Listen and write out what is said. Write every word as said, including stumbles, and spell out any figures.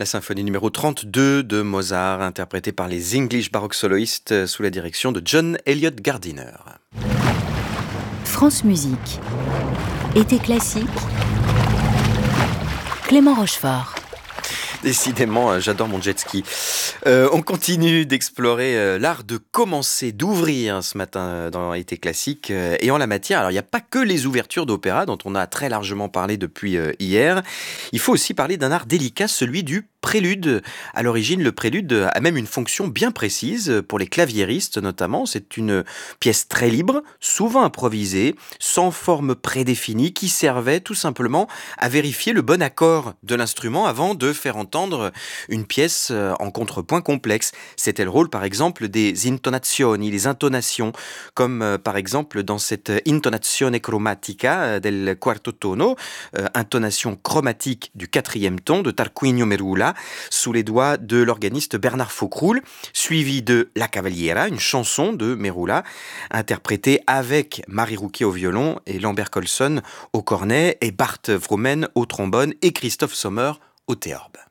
La symphonie numéro trente-deux de Mozart, interprétée par les English Baroque Soloists sous la direction de John Elliott Gardiner. France Musique. Été classique. Clément Rochefort. Décidément, j'adore mon jet ski. Euh, on continue d'explorer euh, l'art de commencer, d'ouvrir ce matin dans Été classique. Euh, et en la matière, alors il n'y a pas que les ouvertures d'opéra dont on a très largement parlé depuis euh, hier. Il faut aussi parler d'un art délicat, celui du prélude. À l'origine, le prélude a même une fonction bien précise pour les claviéristes notamment. C'est une pièce très libre, souvent improvisée, sans forme prédéfinie, qui servait tout simplement à vérifier le bon accord de l'instrument avant de faire entendre une pièce en contrepoint complexe. C'était le rôle par exemple des intonazioni, les intonations, comme euh, par exemple dans cette intonazione cromatica del quarto tono, euh, intonation chromatique du quatrième ton de Tarquinio Merula, sous les doigts de l'organiste Bernard Faucroul, suivi de La Cavaliera, une chanson de Merula, interprétée avec Marie Rouquier au violon et Lambert Colson au cornet et Bart Vroomen au trombone et Christophe Sommer au théorbe.